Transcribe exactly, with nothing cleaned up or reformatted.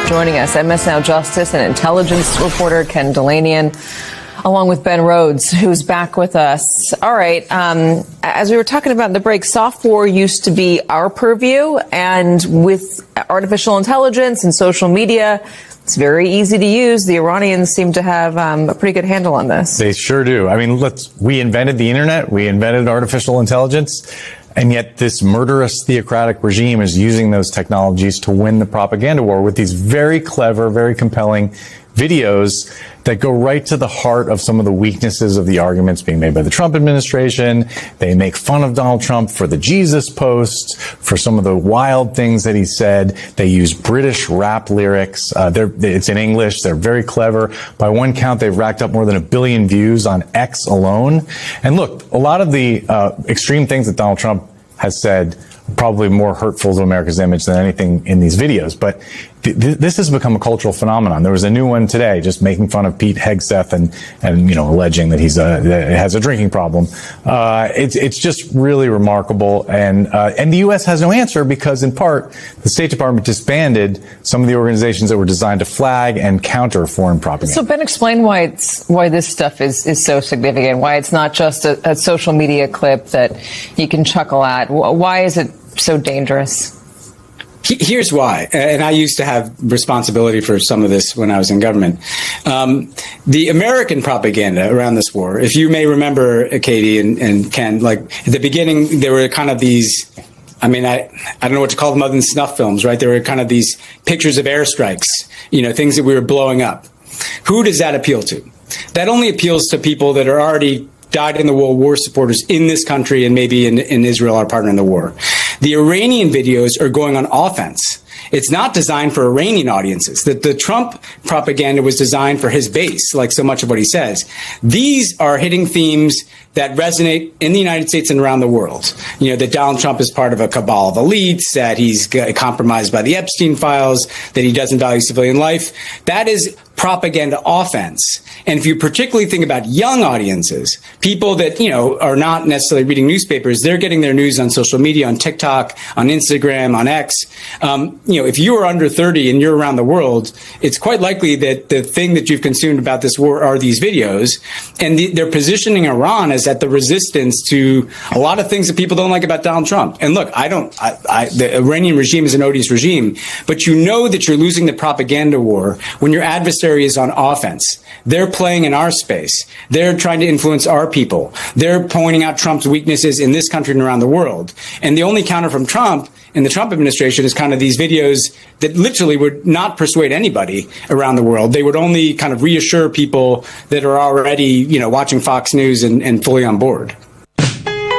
Joining us, M S N Justice and intelligence reporter Ken Dilanian, along with Ben Rhodes, who's back with us. All right. Um, as we were talking about in the break, soft war used to be our purview. And with artificial intelligence and social media, it's very easy to use. The Iranians seem to have um, a pretty good handle on this. They sure do. I mean, let's, we invented the internet. We invented artificial intelligence. And yet this murderous theocratic regime is using those technologies to win the propaganda war with these very clever, very compelling videos that go right to the heart of some of the weaknesses of the arguments being made by the Trump administration. They make fun of Donald Trump for the Jesus post, for some of the wild things that he said. They use British rap lyrics. Uh, they're, it's in English. They're very clever. By one count, they've racked up more than a billion views on X alone. And look, a lot of the uh, extreme things that Donald Trump has said probably more hurtful to America's image than anything in these videos. But th th this has become a cultural phenomenon. There was a new one today just making fun of Pete Hegseth and, and you know, alleging that he's a, that has a drinking problem. Uh, it's, it's just really remarkable. And, uh, and the U S has no answer because, in part, the State Department disbanded some of the organizations that were designed to flag and counter foreign propaganda. So, Ben, explain why it's, why this stuff is, is so significant, why it's not just a, a social media clip that you can chuckle at. Why is it so dangerous? Here's why, and I used to have responsibility for some of this when I was in government. Um, the American propaganda around this war, if you may remember, Katie and, and Ken, like at the beginning, there were kind of these, I mean, I, I don't know what to call them other than snuff films, right? There were kind of these pictures of airstrikes, you know, things that we were blowing up. Who does that appeal to? That only appeals to people that are already died in the World War supporters in this country and maybe in, in Israel, our partner in the war. The Iranian videos are going on offense. It's not designed for Iranian audiences. The, the Trump propaganda was designed for his base, like so much of what he says. These are hitting themes that resonate in the United States and around the world. You know, that Donald Trump is part of a cabal of elites, that he's compromised by the Epstein files, that he doesn't value civilian life. That is propaganda offense. And if you particularly think about young audiences, people that, you know, are not necessarily reading newspapers, they're getting their news on social media, on TikTok, on Instagram, on X. Um, you know, if you are under thirty and you're around the world, it's quite likely that the thing that you've consumed about this war are these videos. And the, they're positioning Iran as at the resistance to a lot of things that people don't like about Donald Trump. And look, I don't, I, I, the Iranian regime is an odious regime, but you know that you're losing the propaganda war when your adversary is on offense. They're playing in our space. They're trying to influence our people. They're pointing out Trump's weaknesses in this country and around the world. And the only counter from Trump in the Trump administration is kind of these videos that literally would not persuade anybody around the world. They would only kind of reassure people that are already, you know, watching Fox News and, and fully on board.